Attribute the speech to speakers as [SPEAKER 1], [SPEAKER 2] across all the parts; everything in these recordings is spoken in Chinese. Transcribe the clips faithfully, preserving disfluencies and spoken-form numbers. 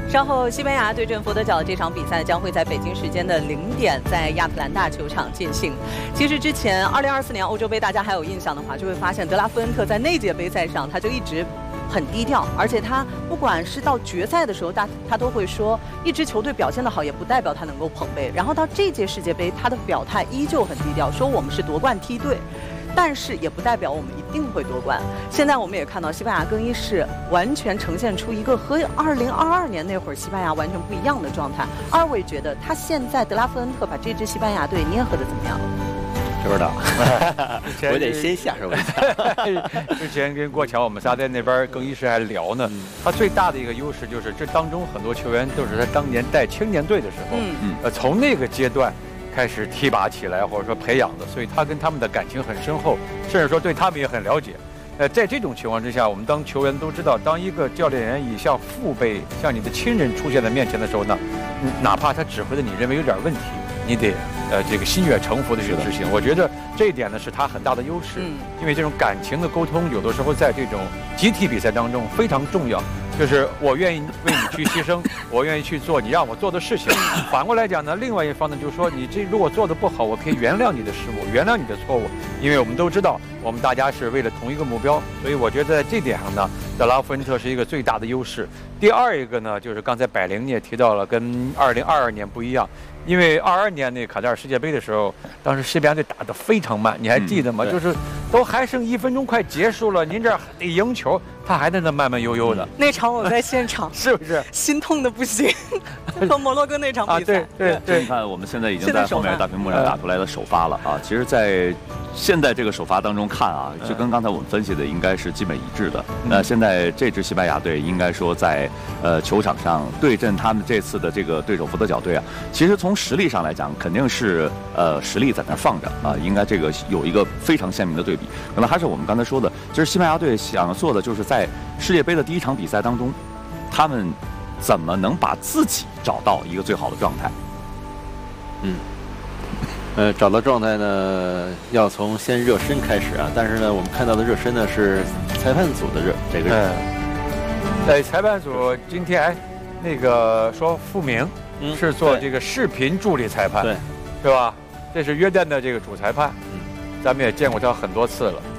[SPEAKER 1] 稍后，西班牙对阵佛得角这场比赛将会在北京时间的零点在亚特兰大球场进行。其实之前二零二四年欧洲杯，大家还有印象的话，就会发现德拉夫恩特在那届杯赛上他就一直很低调，而且他不管是到决赛的时候，他他都会说，一支球队表现得好，也不代表他能够捧杯。然后到这届世界杯，他的表态依旧很低调，说我们是夺冠梯队。但是也不代表我们一定会夺冠。现在我们也看到，西班牙更衣室完全呈现出一个和二零二二年那会儿西班牙完全不一样的状态。二位觉得他现在德拉夫恩特把这支西班牙队捏合的怎么样？
[SPEAKER 2] 知道，我得先下手一下。
[SPEAKER 3] 之前跟郭强我们仨在那边更衣室还聊呢，嗯、他最大的一个优势就是这当中很多球员都是他当年带青年队的时候，嗯、呃，从那个阶段开始提拔起来，或者说培养的，所以他跟他们的感情很深厚，甚至说对他们也很了解。呃，在这种情况之下，我们当球员都知道，当一个教练员以像父辈、像你的亲人出现在面前的时候呢，哪怕他指挥的你认为有点问题，你得呃这个心悦诚服的去执行。我觉得这一点呢是他很大的优势，嗯、因为这种感情的沟通，有的时候在这种集体比赛当中非常重要。就是我愿意为你去牺牲，我愿意去做你让我做的事情。反过来讲呢，另外一方呢，就是说你这如果做的不好，我可以原谅你的失误，原谅你的错误，因为我们都知道，我们大家是为了同一个目标。所以我觉得在这点上呢，德拉夫恩特是一个最大的优势。第二一个呢，就是刚才百灵你也提到了，跟二零二二年不一样。因为二二年那卡塔尔世界杯的时候，当时西班牙队打得非常慢，你还记得吗？嗯、就是都还剩一分钟快结束了，您这儿得赢球，他还在那慢慢悠悠的。
[SPEAKER 1] 那场我在现场，
[SPEAKER 3] 是不是
[SPEAKER 1] 心痛的不行？和摩洛哥那场比赛，
[SPEAKER 3] 啊、对对对。
[SPEAKER 4] 你看，我们现在已经在后面大屏幕上打出来的首发了啊。其实，在现在这个首发当中看啊，就跟刚才我们分析的应该是基本一致的。那、呃、现在这支西班牙队应该说在呃球场上对阵他们这次的这个对手佛得角队啊，其实从实力上来讲，肯定是呃实力在那放着啊，应该这个有一个非常鲜明的对比。可能还是我们刚才说的，其实西班牙队想做的就是在世界杯的第一场比赛当中，他们怎么能把自己找到一个最好的状态？
[SPEAKER 2] 嗯。呃，找到状态呢，要从先热身开始啊。但是呢，我们看到的热身呢是裁判组的热这个热。
[SPEAKER 3] 在、嗯、裁判组今天那个说傅明是做这个视频助理裁判，
[SPEAKER 2] 对，
[SPEAKER 3] 是吧？这是约旦的这个主裁判，嗯，咱们也见过他很多次了。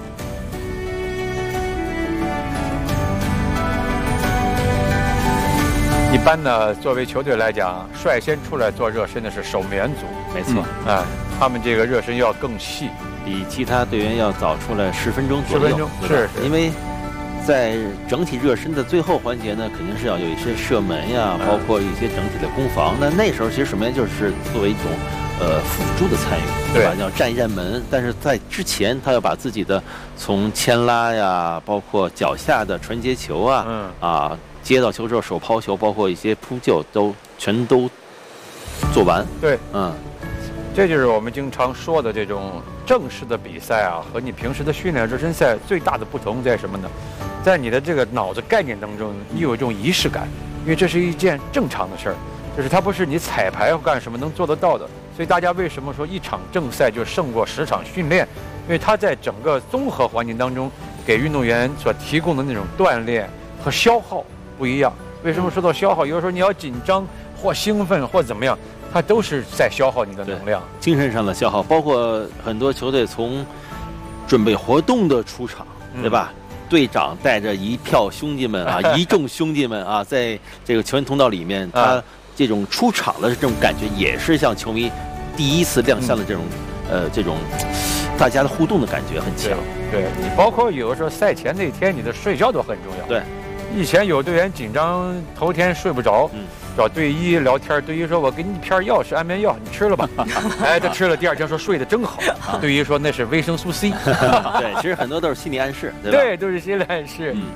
[SPEAKER 3] 一般呢，作为球队来讲，率先出来做热身的是守门员组，
[SPEAKER 2] 没错，
[SPEAKER 3] 嗯、哎，他们这个热身要更细，
[SPEAKER 2] 比其他队员要早出来十分钟左右。
[SPEAKER 3] 十分钟，是是，
[SPEAKER 2] 因为在整体热身的最后环节呢，肯定是要有一些射门呀，包括一些整体的攻防。那那时候其实守门员就是作为一种呃辅助的参与，对吧？要站一站门，但是在之前他要把自己的从牵拉呀，包括脚下的传接球啊，嗯啊。接到球之后手抛球，包括一些扑救，都全都做完。
[SPEAKER 3] 对，
[SPEAKER 2] 嗯，
[SPEAKER 3] 这就是我们经常说的这种正式的比赛啊，和你平时的训练热身赛最大的不同在什么呢？在你的这个脑子概念当中，你有一种仪式感，因为这是一件正常的事儿，就是它不是你彩排或干什么能做得到的。所以大家为什么说一场正赛就胜过十场训练？因为它在整个综合环境当中给运动员所提供的那种锻炼和消耗不一样。为什么说到消耗？有的时候你要紧张或兴奋或怎么样，它都是在消耗你的能量，
[SPEAKER 2] 精神上的消耗。包括很多球队从准备活动的出场，嗯、对吧？队长带着一票兄弟们啊，一众兄弟们啊，在这个球员通道里面，他这种出场的这种感觉，也是像球迷第一次亮相的这种，嗯、呃，这种大家的互动的感觉很强。
[SPEAKER 3] 对，对你包括有的时候赛前那天你的睡觉都很重要。
[SPEAKER 2] 对。
[SPEAKER 3] 以前有队员紧张，头天睡不着，嗯、找队医聊天，队医说：“我给你一片药，是安眠药，你吃了吧。”哎，他吃了，第二天说睡得真好。啊、队医说那是维生素 C。
[SPEAKER 2] 对，其实很多都是心理暗示，对吧？
[SPEAKER 3] 对，都是心理暗示。嗯。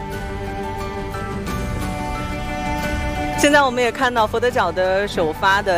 [SPEAKER 1] 现在我们也看到佛得角的首发的。